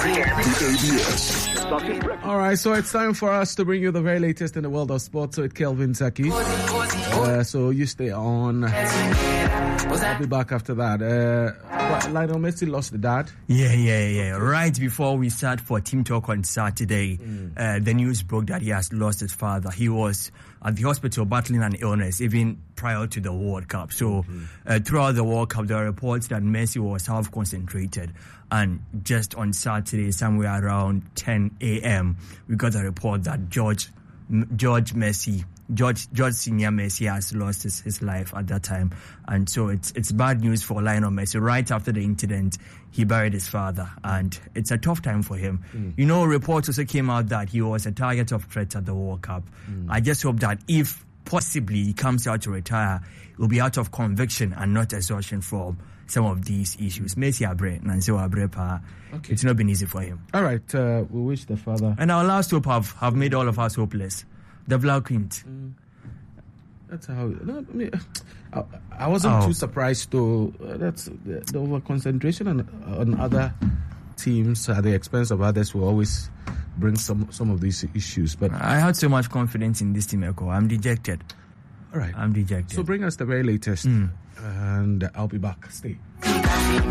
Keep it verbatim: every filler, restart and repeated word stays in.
All right, so it's time for us to bring you the very latest in the world of sports with Kelvin Saki. Uh, so you stay on. I'll be back after that. Uh, but Lionel Messi lost the dad. Yeah, yeah, yeah. Right before we start for Team Talk on Saturday, mm. uh, the news broke that he has lost his father. He was at the hospital battling an illness even prior to the World Cup. So mm-hmm. uh, throughout the World Cup, there are reports that Messi was half-concentrated. And just on Saturday, somewhere around ten a.m., we got a report that George George Messi, George George Senior Messi has lost his, his life at that time. And so it's it's bad news for Lionel Messi. Right after the incident, he buried his father, and it's a tough time for him. Mm. You know, reports also came out that he was a target of threats at the World Cup. Mm. I just hope that if possibly he comes out to retire, it will be out of conviction and not exhaustion from some of these issues. Messi Abre, Nancy Abre, pa. Okay. It's not been easy for him. All right, uh, we wish the father. And our last hope have, have made all of us hopeless. The Vlaukind. Mm. That's how. No, I, mean, I, I wasn't oh. too surprised to. Uh, that's the, the over concentration on on other teams at the expense of others will always bring some some of these issues. But I had so much confidence in this team, Echo. I'm dejected. All right, I'm dejected. So bring us the very latest, mm. and I'll be back. Stay.